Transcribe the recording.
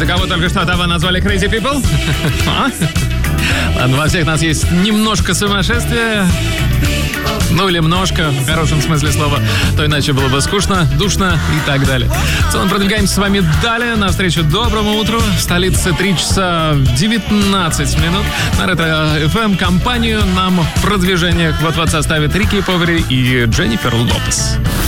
кого только что вы назвали Crazy People? Ладно, во всех нас есть немножко сумасшествия. Ну или множко, в хорошем смысле слова. То иначе было бы скучно, душно и так далее. В целом продвигаемся с вами далее. Навстречу доброму утру. В столице 3 часа 19 минут. На Ретро-ФМ компанию нам в продвижениях вот составит Рики Повери и Дженнифер Лопес.